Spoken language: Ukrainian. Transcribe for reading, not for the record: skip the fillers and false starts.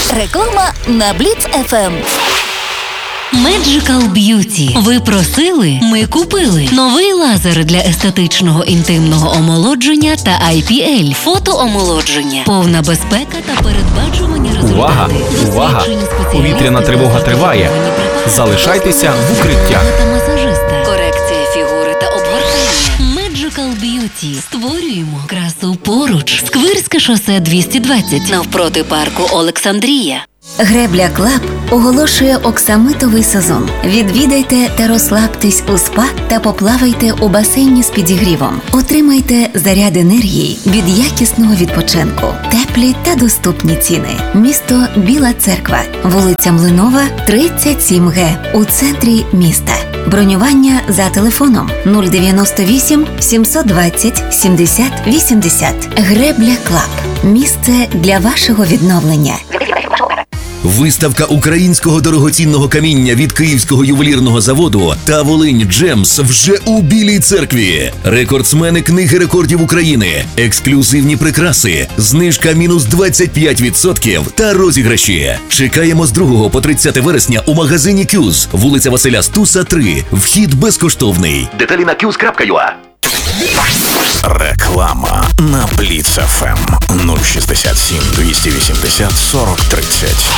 Реклама на Бліц FM. Magical Beauty. Ви просили, ми купили. Новий лазер для естетичного інтимного омолодження та IPL. Фотоомолодження. Повна безпека та передбачувані результати. Увага! Увага! Повітряна тривога триває. Залишайтеся в укриттях. Корекція фігури та обгортання. Magical Beauty. Створюємо красу поруч. Сквирське шосе 220. Навпроти парку Олександрія. Гребля Клаб оголошує оксамитовий сезон. Відвідайте та розслабтесь у спа та поплавайте у басейні з підігрівом. Отримайте заряд енергії від якісного відпочинку. Теплі та доступні ціни. Місто Біла Церква, вулиця Млинова, 37Г, у центрі міста. Бронювання за телефоном 098 720 70 80. Гребля Клаб. Місце для вашого відновлення. Виставка українського дорогоцінного каміння від Київського ювелірного заводу та Волинь Джемс вже у Білій Церкві. Рекордсмени Книги рекордів України, ексклюзивні прикраси, знижка мінус 25% та розіграші. Чекаємо з 2 по 30 вересня у магазині Кюз, вулиця Василя Стуса, 3. Вхід безкоштовний. Деталі на kuz.ua. Реклама на Бліц FM 067 280 40 30.